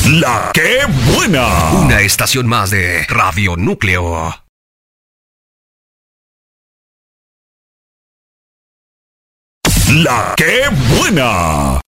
La que buena. Una estación más de Radio Núcleo. La que buena.